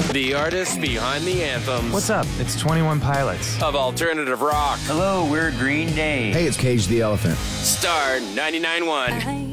The artists behind the anthems What's up? It's 21 Pilots. of alternative rock. Hello, we're Green Day. Hey, it's Cage the Elephant. Star 99.1.